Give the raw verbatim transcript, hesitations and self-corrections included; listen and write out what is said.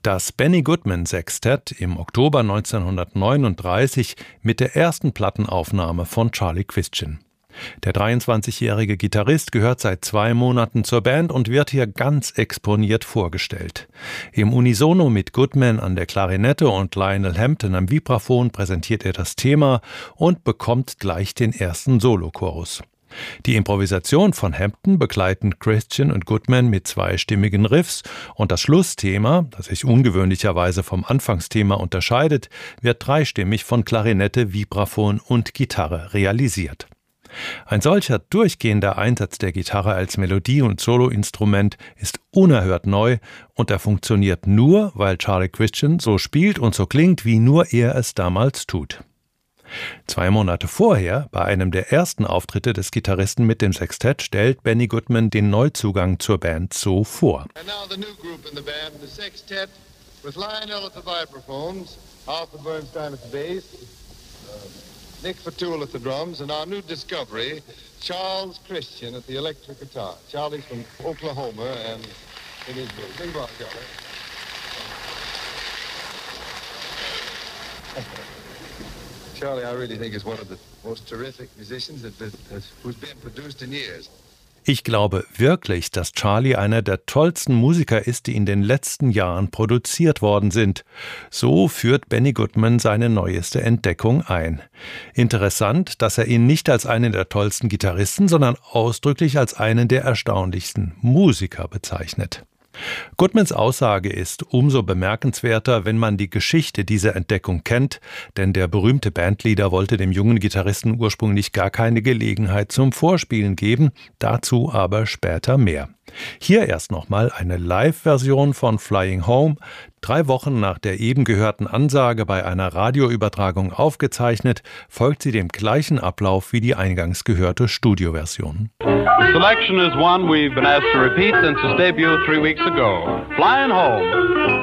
Das Benny Goodman Sextett im Oktober neunzehnhundertneununddreißig mit der ersten Plattenaufnahme von Charlie Christian. Der dreiundzwanzigjährige Gitarrist gehört seit zwei Monaten zur Band und wird hier ganz exponiert vorgestellt. Im Unisono mit Goodman an der Klarinette und Lionel Hampton am Vibraphon präsentiert er das Thema und bekommt gleich den ersten Solochorus. Die Improvisation von Hampton begleiten Christian und Goodman mit zweistimmigen Riffs und das Schlussthema, das sich ungewöhnlicherweise vom Anfangsthema unterscheidet, wird dreistimmig von Klarinette, Vibraphon und Gitarre realisiert. Ein solcher durchgehender Einsatz der Gitarre als Melodie- und Soloinstrument ist unerhört neu und er funktioniert nur, weil Charlie Christian so spielt und so klingt, wie nur er es damals tut. Zwei Monate vorher, bei einem der ersten Auftritte des Gitarristen mit dem Sextett, stellt Benny Goodman den Neuzugang zur Band so vor. And now the new group in the band, the Sextett, with Lionel at the vibraphones, Arthur Bernstein at the bass, uh, Nick Fatul at the drums, and our new discovery, Charles Christian at the electric guitar. Charlie's from Oklahoma, and it is good. Bing bong, Charlie. Charlie, I really think is one of the most terrific musicians that, that, that, who's been produced in years. Ich glaube wirklich, dass Charlie einer der tollsten Musiker ist, die in den letzten Jahren produziert worden sind. So führt Benny Goodman seine neueste Entdeckung ein. Interessant, dass er ihn nicht als einen der tollsten Gitarristen, sondern ausdrücklich als einen der erstaunlichsten Musiker bezeichnet. Goodmans Aussage ist umso bemerkenswerter, wenn man die Geschichte dieser Entdeckung kennt, denn der berühmte Bandleader wollte dem jungen Gitarristen ursprünglich gar keine Gelegenheit zum Vorspielen geben, dazu aber später mehr. Hier erst nochmal eine Live-Version von Flying Home, drei Wochen nach der eben gehörten Ansage bei einer Radioübertragung aufgezeichnet, folgt sie dem gleichen Ablauf wie die eingangs gehörte Studioversion. Selection is one we've been asked to repeat since its debut three weeks ago. Flying Home.